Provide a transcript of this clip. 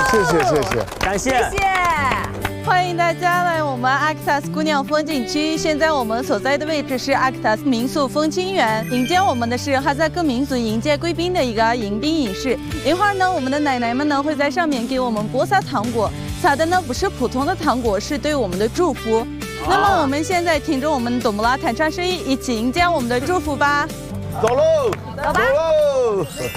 谢谢谢谢， 感谢。 谢谢。欢迎大家来我们阿克塔斯姑娘风景区。现在我们所在的位置是阿克塔斯民宿风清园，迎接我们的是哈萨克民族迎接贵宾的一个迎宾仪式。一会儿呢，我们的奶奶们呢会在上面给我们播撒糖果，撒的呢不是普通的糖果，是对我们的祝福。那么我们现在听着我们董木拉弹唱声音，一起迎接我们的祝福吧。 走喽， 走吧。 走喽。